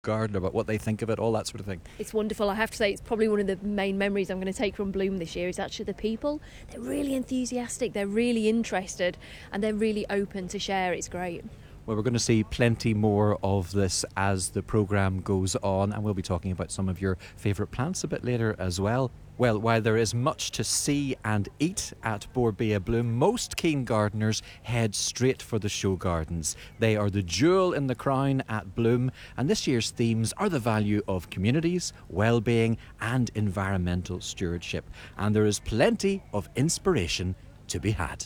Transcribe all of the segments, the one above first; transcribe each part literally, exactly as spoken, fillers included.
garden, about what they think of it, all that sort of thing. It's wonderful. I have to say, it's probably one of the main memories I'm going to take from Bloom this year is actually the people. They're really enthusiastic, they're really interested, and they're really open to share. It's great. Well, we're going to see plenty more of this as the programme goes on, and we'll be talking about some of your favourite plants a bit later as well. Well, while there is much to see and eat at Bord Bia Bloom, most keen gardeners head straight for the show gardens. They are the jewel in the crown at Bloom, and this year's themes are the value of communities, well-being and environmental stewardship. And there is plenty of inspiration to be had.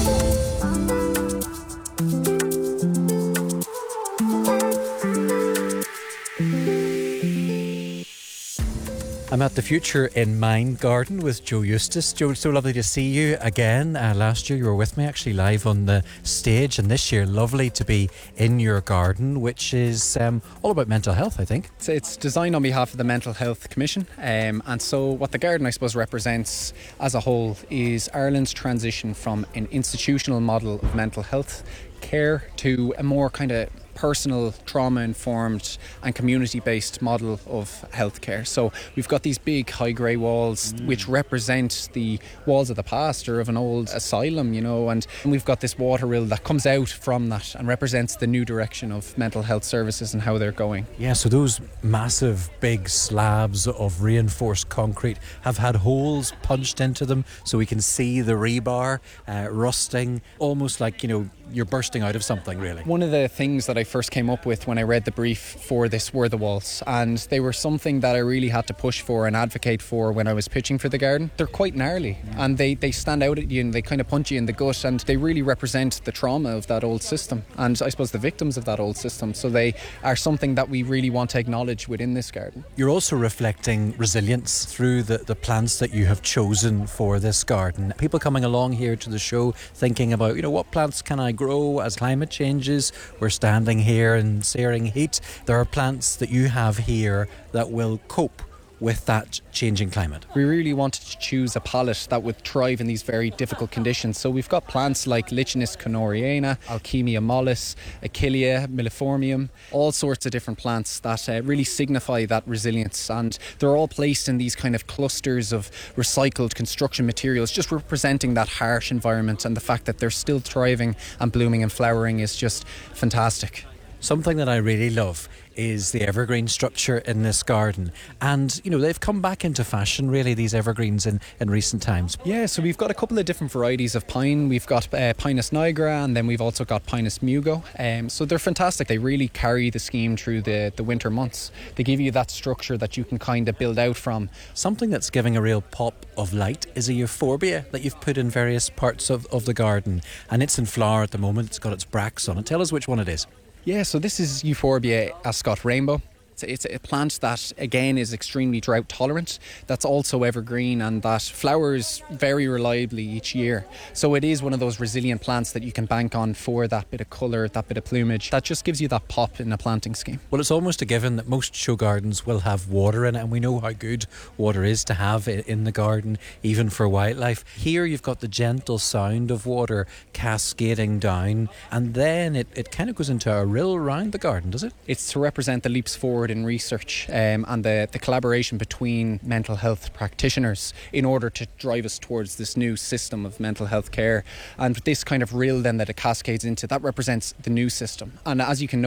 I'm at the Future in Mind garden with Joe Eustace. Joe, so lovely to see you again. Uh, last year you were with me actually live on the stage, and this year lovely to be in your garden, which is um, all about mental health, I think. It's, it's designed on behalf of the Mental Health Commission, um, and so what the garden I suppose represents as a whole is Ireland's transition from an institutional model of mental health care to a more kind of personal, trauma-informed and community-based model of healthcare. So we've got these big high grey walls mm. which represent the walls of the past or of an old asylum, you know, and we've got this water rill that comes out from that and represents the new direction of mental health services and how they're going. Yeah, so those massive big slabs of reinforced concrete have had holes punched into them so we can see the rebar uh, rusting, almost like, you know, you're bursting out of something, really. One of the things that I first came up with when I read the brief for this were the walls, and they were something that I really had to push for and advocate for when I was pitching for the garden. They're quite gnarly yeah. and they, they stand out at you and they kind of punch you in the gut, and they really represent the trauma of that old system and I suppose the victims of that old system. So they are something that we really want to acknowledge within this garden. You're also reflecting resilience through the, the plants that you have chosen for this garden. People coming along here to the show thinking about, you know, what plants can I grow as climate changes? We're standing here in searing heat. There are plants that you have here that will cope with that changing climate. We really wanted to choose a palette that would thrive in these very difficult conditions. So we've got plants like Lychnis conoriana, Alchemia mollis, Achillea milliformium, all sorts of different plants that uh, really signify that resilience, and they're all placed in these kind of clusters of recycled construction materials, just representing that harsh environment, and the fact that they're still thriving and blooming and flowering is just fantastic. Something that I really love is the evergreen structure in this garden, and you know they've come back into fashion really, these evergreens in, in recent times. Yeah, so we've got a couple of different varieties of pine. We've got uh, Pinus nigra, and then we've also got Pinus mugo, um, so they're fantastic. They really carry the scheme through the, the winter months. They give you that structure that you can kind of build out from. Something that's giving a real pop of light is a euphorbia that you've put in various parts of, of the garden, and it's in flower at the moment. It's got its bracts on it. Tell us which one it is. Yeah, so this is Euphorbia Ascot Rainbow. It's a, it's a plant that, again, is extremely drought tolerant. That's also evergreen and that flowers very reliably each year. So it is one of those resilient plants that you can bank on for that bit of colour, that bit of plumage. That just gives you that pop in a planting scheme. Well, it's almost a given that most show gardens will have water in it, and we know how good water is to have in the garden, even for wildlife. Here you've got the gentle sound of water cascading down, and then it, it kind of goes into a rill around the garden, does it? It's to represent the leaps forward in research um, and the, the collaboration between mental health practitioners in order to drive us towards this new system of mental health care. And this kind of rill then that it cascades into, that represents the new system. And as you can know,